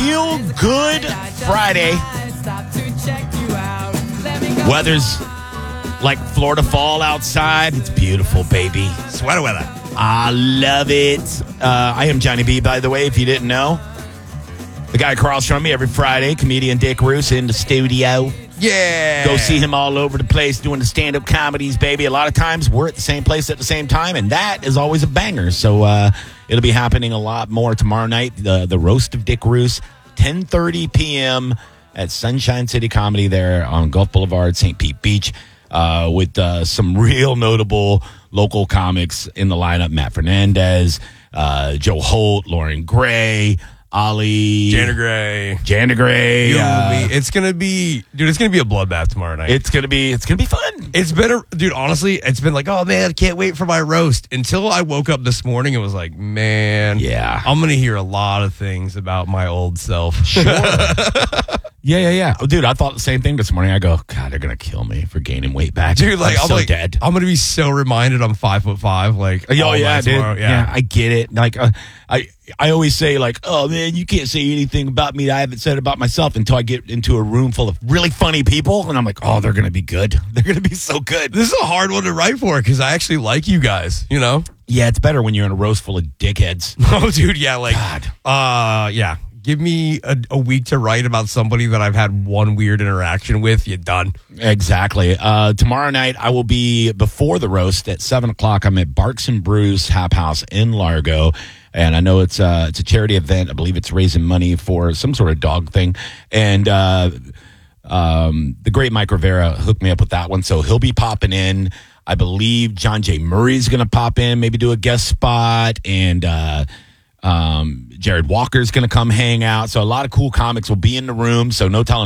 Feel Good Friday. Weather's like Florida fall outside. It's beautiful, baby. Sweater weather. I love it. I am Johnny B, by the way, if you didn't know. The guy across from me every Friday, comedian Dick Roos in the studio. Yeah. Go see him all over the place doing the stand-up comedies, baby. A lot of times we're at the same place at the same time, and that is always a banger. So it'll be happening a lot more tomorrow night. The Roast of Dick Roos, 10:30 p.m. at Sunshine City Comedy there on Gulf Boulevard, St. Pete Beach, with some real notable local comics in the lineup. Matt Fernandez, Joe Holt, Lauren Gray, Ollie, Jana Gray. It's gonna be a bloodbath tomorrow night. It's gonna be fun. It's been dude, honestly, it's been like, oh man, I can't wait for my roast. Until I woke up this morning, it was like, man, yeah, I'm gonna hear a lot of things about my old self. Sure. Yeah. Oh, dude, I thought the same thing this morning. I go, God, they're gonna kill me for gaining weight back. Dude, like I'm so dead. I'm gonna be so reminded I'm 5'5". Like, oh yeah, dude. Yeah, I get it. Like, I always say, like, oh man, you can't say anything about me that I haven't said about myself until I get into a room full of really funny people, and I'm like, oh, they're gonna be good. They're gonna be so good. This is a hard one to write for because I actually like you guys. You know? Yeah, it's better when you're in a roast full of dickheads. Oh, dude, yeah, like, God. Yeah. Give me a week to write about somebody that I've had one weird interaction with. You're done. Exactly. Tomorrow night, I will be before the roast at 7 o'clock. I'm at Barks and Brews Hap House in Largo. And I know it's a charity event. I believe it's raising money for some sort of dog thing. And the great Mike Rivera hooked me up with that one. So he'll be popping in. I believe John J. Murray's going to pop in, maybe do a guest spot. And Jared Walker's going to come hang out. So a lot of cool comics will be in the room. So no telling